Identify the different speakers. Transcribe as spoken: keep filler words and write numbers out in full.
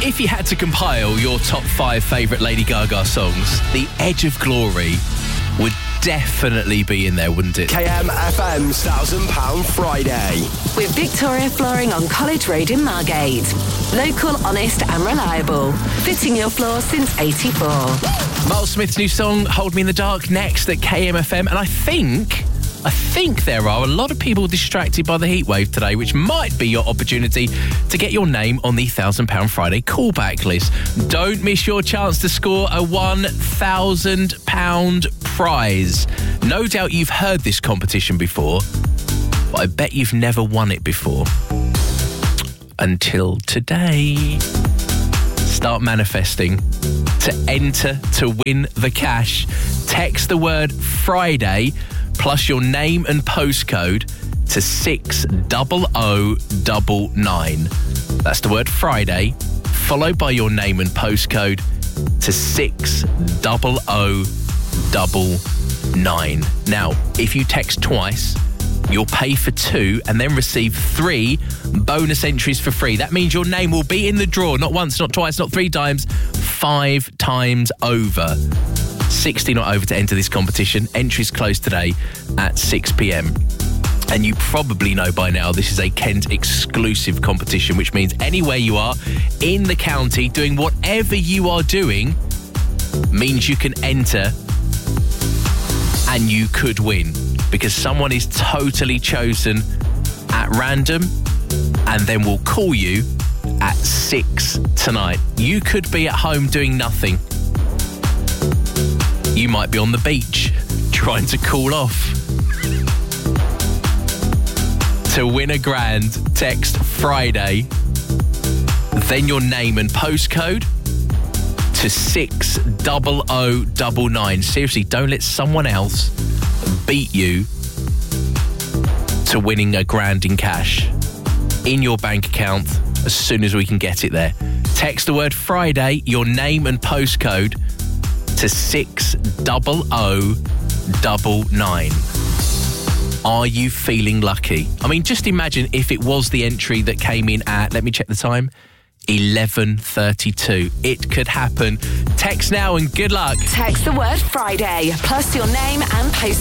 Speaker 1: if you had to compile your top five favourite Lady Gaga songs, The Edge of Glory would definitely be in there, wouldn't it?
Speaker 2: K M F M's one thousand pound Friday.
Speaker 3: With Victoria Flooring on College Road in Margate. Local, honest and reliable. Fitting your floor since eighty-four.
Speaker 1: Miles Smith's new song, Hold Me in the Dark, next at K M F M. And I think... I think there are a lot of people distracted by the heatwave today, which might be your opportunity to get your name on the one thousand pound Friday callback list. Don't miss your chance to score a one thousand pound prize. No doubt you've heard this competition before, but I bet you've never won it before. Until today. Start manifesting. To enter to win the cash, text the word Friday plus your name and postcode to six oh oh nine nine. That's the word Friday, followed by your name and postcode to six oh oh nine nine. Now, if you text twice, you'll pay for two and then receive three bonus entries for free. That means your name will be in the draw, not once, not twice, not three times, five times over. sixty not over to enter this competition. Entries close today at six p.m. And you probably know by now this is a Kent exclusive competition, which means anywhere you are in the county doing whatever you are doing means you can enter and you could win, because someone is totally chosen at random and then we'll call you at six tonight. You could be at home doing nothing. You might be on the beach trying to cool off. To win a grand, text Friday, then your name and postcode to six oh oh nine nine. Seriously, don't let someone else beat you to winning a grand in cash in your bank account as soon as we can get it there. Text the word Friday, your name and postcode to six oh oh nine nine. Are you feeling lucky? I mean, just imagine if it was the entry that came in at, let me check the time, eleven thirty-two. It could happen. Text now and good luck.
Speaker 3: Text the word Friday plus your name and postcode